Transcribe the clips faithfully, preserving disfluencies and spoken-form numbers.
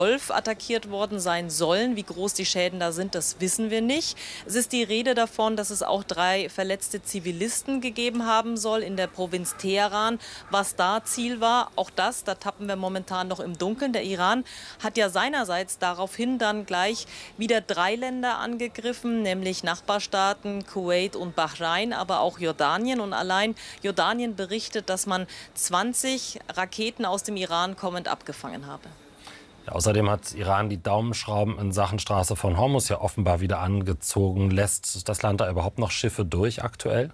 Golf attackiert worden sein sollen. Wie groß die Schäden da sind, das wissen wir nicht. Es ist die Rede davon, dass es auch drei verletzte Zivilisten gegeben haben soll in der Provinz Teheran. Was da Ziel war, auch das, da tappen wir momentan noch im Dunkeln. Der Iran hat ja seinerseits daraufhin dann gleich wieder drei Länder angegriffen, nämlich Nachbarstaaten Kuwait und Bahrain, aber auch Jordanien. Und allein Jordanien berichtet, dass man zwanzig Raketen aus dem Iran kommend abgefangen habe. Ja, außerdem hat Iran die Daumenschrauben in Sachen Straße von Hormuz ja offenbar wieder angezogen. Lässt das Land da überhaupt noch Schiffe durch aktuell?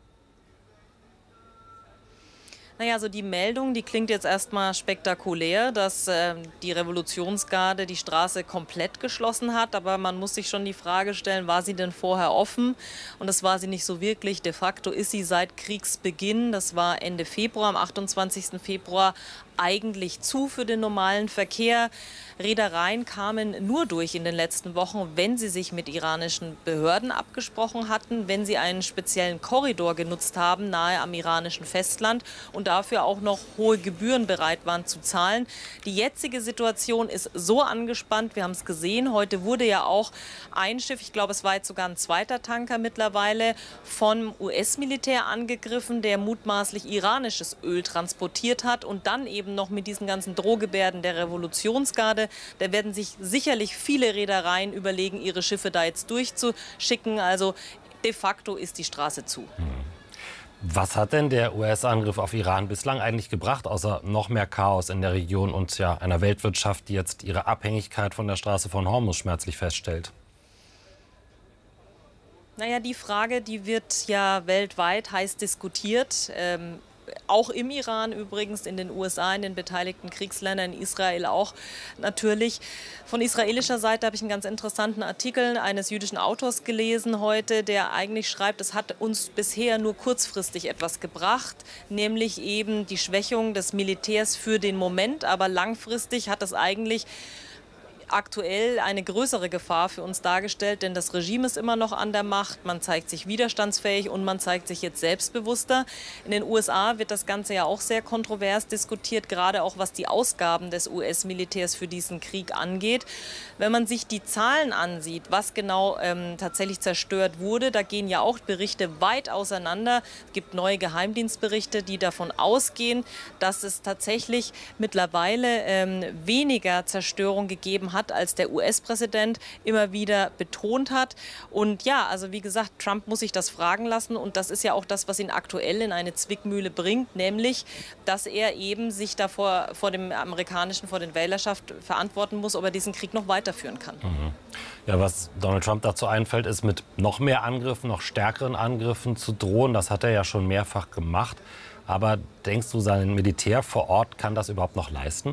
Naja, also die Meldung, die klingt jetzt erstmal spektakulär, dass äh, die Revolutionsgarde die Straße komplett geschlossen hat. Aber man muss sich schon die Frage stellen, war sie denn vorher offen? Und das war sie nicht so wirklich. De facto ist sie seit Kriegsbeginn, das war Ende Februar, am achtundzwanzigsten Februar, eigentlich zu für den normalen Verkehr. Reedereien kamen nur durch in den letzten Wochen, wenn sie sich mit iranischen Behörden abgesprochen hatten, wenn sie einen speziellen Korridor genutzt haben, nahe am iranischen Festland und dafür auch noch hohe Gebühren bereit waren zu zahlen. Die jetzige Situation ist so angespannt, wir haben es gesehen, heute wurde ja auch ein Schiff, ich glaube es war jetzt sogar ein zweiter Tanker mittlerweile, vom U S-Militär angegriffen, der mutmaßlich iranisches Öl transportiert hat und dann eben noch mit diesen ganzen Drohgebärden der Revolutionsgarde. Da werden sich sicherlich viele Reedereien überlegen, ihre Schiffe da jetzt durchzuschicken. Also de facto ist die Straße zu. Was hat denn der U S-Angriff auf Iran bislang eigentlich gebracht, außer noch mehr Chaos in der Region und ja einer Weltwirtschaft, die jetzt ihre Abhängigkeit von der Straße von Hormuz schmerzlich feststellt? Naja, die Frage, die wird ja weltweit heiß diskutiert. Ähm, Auch im Iran übrigens, in den U S A, in den beteiligten Kriegsländern, in Israel auch natürlich. Von israelischer Seite habe ich einen ganz interessanten Artikel eines jüdischen Autors gelesen heute, der eigentlich schreibt, es hat uns bisher nur kurzfristig etwas gebracht, nämlich eben die Schwächung des Militärs für den Moment, aber langfristig hat es eigentlich aktuell eine größere Gefahr für uns dargestellt, denn das Regime ist immer noch an der Macht, man zeigt sich widerstandsfähig und man zeigt sich jetzt selbstbewusster. In den U S A wird das Ganze ja auch sehr kontrovers diskutiert, gerade auch was die Ausgaben des U S-Militärs für diesen Krieg angeht. Wenn man sich die Zahlen ansieht, was genau ähm, tatsächlich zerstört wurde, da gehen ja auch Berichte weit auseinander. Es gibt neue Geheimdienstberichte, die davon ausgehen, dass es tatsächlich mittlerweile ähm, weniger Zerstörung gegeben hat, als der U S-Präsident immer wieder betont hat. Und ja, also wie gesagt, Trump muss sich das fragen lassen. Und das ist ja auch das, was ihn aktuell in eine Zwickmühle bringt, nämlich, dass er eben sich davor vor dem amerikanischen, vor den Wählerschaft verantworten muss, ob er diesen Krieg noch weiterführen kann. Mhm. Ja, was Donald Trump dazu einfällt, ist mit noch mehr Angriffen, noch stärkeren Angriffen zu drohen. Das hat er ja schon mehrfach gemacht. Aber denkst du, sein Militär vor Ort kann das überhaupt noch leisten?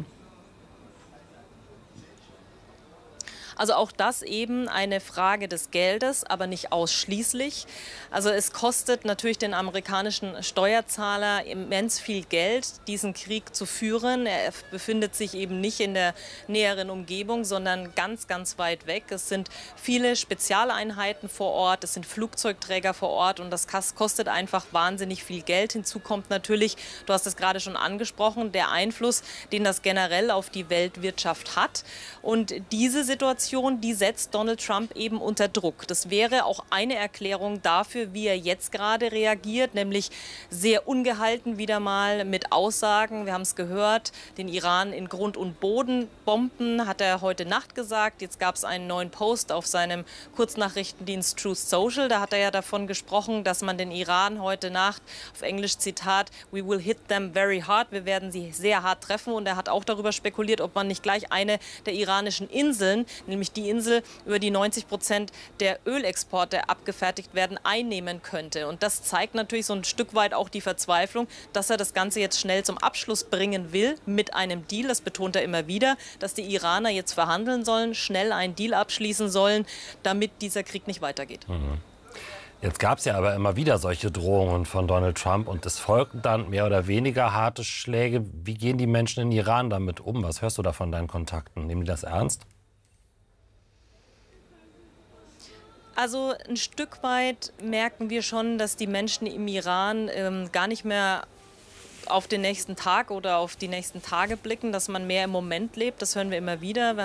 Also auch das eben eine Frage des Geldes, aber nicht ausschließlich. Also es kostet natürlich den amerikanischen Steuerzahler immens viel Geld, diesen Krieg zu führen. Er befindet sich eben nicht in der näheren Umgebung, sondern ganz, ganz weit weg. Es sind viele Spezialeinheiten vor Ort, es sind Flugzeugträger vor Ort und das kostet einfach wahnsinnig viel Geld. Hinzu kommt natürlich, du hast es gerade schon angesprochen, der Einfluss, den das generell auf die Weltwirtschaft hat. Und diese Situation, die setzt Donald Trump eben unter Druck. Das wäre auch eine Erklärung dafür, wie er jetzt gerade reagiert, nämlich sehr ungehalten wieder mal mit Aussagen. Wir haben es gehört, den Iran in Grund und Boden bomben, hat er heute Nacht gesagt. Jetzt gab es einen neuen Post auf seinem Kurznachrichtendienst Truth Social. Da hat er ja davon gesprochen, dass man den Iran heute Nacht, auf Englisch Zitat, "We will hit them very hard", wir werden sie sehr hart treffen. Und er hat auch darüber spekuliert, ob man nicht gleich eine der iranischen Inseln, nämlich die Insel, über die neunzig Prozent der Ölexporte abgefertigt werden, einnehmen könnte. Und das zeigt natürlich so ein Stück weit auch die Verzweiflung, dass er das Ganze jetzt schnell zum Abschluss bringen will mit einem Deal. Das betont er immer wieder, dass die Iraner jetzt verhandeln sollen, schnell einen Deal abschließen sollen, damit dieser Krieg nicht weitergeht. Mhm. Jetzt gab es ja aber immer wieder solche Drohungen von Donald Trump und es folgten dann mehr oder weniger harte Schläge. Wie gehen die Menschen in Iran damit um? Was hörst du da von deinen Kontakten? Nehmen die das ernst? Also ein Stück weit merken wir schon, dass die Menschen im Iran ähm, gar nicht mehr auf den nächsten Tag oder auf die nächsten Tage blicken, dass man mehr im Moment lebt. Das hören wir immer wieder. Wir